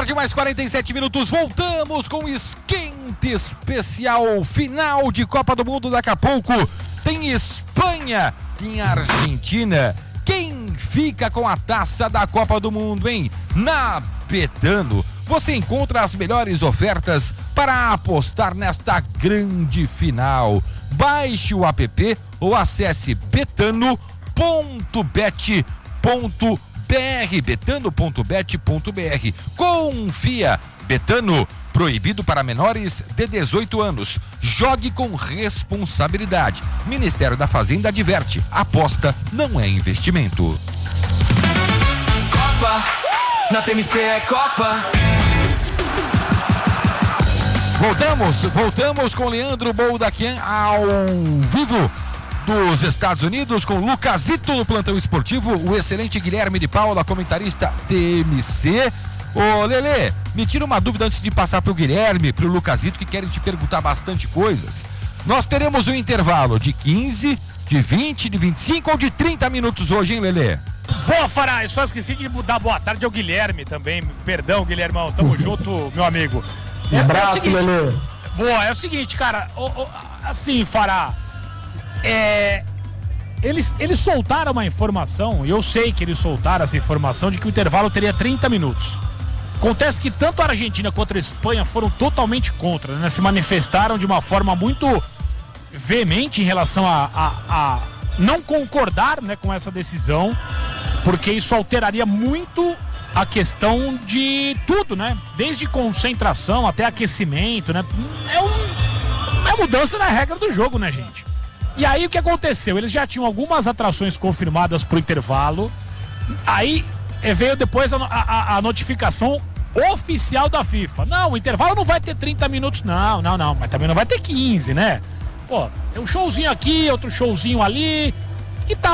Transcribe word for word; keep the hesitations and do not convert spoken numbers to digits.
tarde, mais quarenta e sete minutos. Voltamos com o esquente especial final de Copa do Mundo. Daqui a pouco tem Espanha, tem Argentina. Quem fica com a taça da Copa do Mundo, hein? Na Betano, você encontra as melhores ofertas para apostar nesta grande final. Baixe o app ou acesse betano ponto bet ponto br, betano ponto bet ponto br. Confia, Betano, proibido para menores de dezoito anos. Jogue com responsabilidade. Ministério da Fazenda adverte: aposta não é investimento. Copa, na T M C é Copa. Voltamos, voltamos com Leandro Boldaquian ao vivo dos Estados Unidos, com Lucasito no plantão esportivo, o excelente Guilherme de Paula, comentarista T M C. Ô Lelê, me tira uma dúvida antes de passar pro Guilherme, pro Lucasito, que querem te perguntar bastante coisas. Nós teremos um intervalo de quinze, de vinte, de vinte e cinco ou de trinta minutos hoje, hein, Lelê? Boa, Fará, eu só esqueci de dar boa tarde ao Guilherme também. Perdão, Guilhermão, tamo junto, meu amigo. Um é, abraço, é seguinte, Lelê. Boa, é o seguinte, cara, o, o, assim, Fará, é, eles, eles soltaram uma informação, e eu sei que eles soltaram essa informação, de que o intervalo teria trinta minutos. Acontece que tanto a Argentina quanto a Espanha foram totalmente contra, né? Se manifestaram de uma forma muito veemente em relação a, a, a não concordar, né, com essa decisão, porque isso alteraria muito a questão de tudo, né? Desde concentração até aquecimento, né? É, um, é mudança na regra do jogo, né, gente? E aí o que aconteceu? Eles já tinham algumas atrações confirmadas pro intervalo. Aí veio depois a, a, a notificação oficial da FIFA. Não, o intervalo não vai ter trinta minutos, não, não, não. Mas também não vai ter quinze, né? Pô, tem um showzinho aqui, outro showzinho ali.